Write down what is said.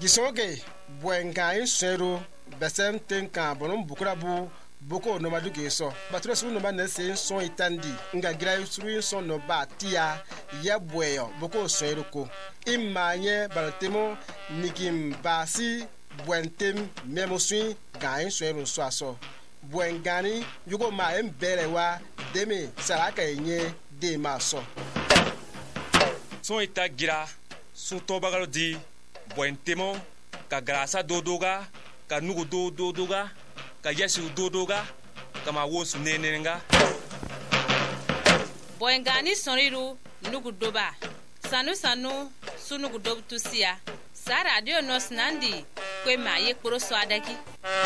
gisoge bwenga insero besem tenka bonum bukrabu boko no maduge so batro su no ma na se so itandi nga gira suru so no ba tia ya bweyo boko so eroko imanye baratemo nikim basi bwentem memosui ga so ero so aso bwengani yugo ma emberewa demi saraka enye de maso so ita gira su to bagalo di bwentemo ka grasa dodoga ka nugu dodoga ka yesu dodoga kama wosu nenenga bwengani soniru nugu doba sanu sunugu dobtusia sa radio nos nandi kwe ma ye kporo so adaki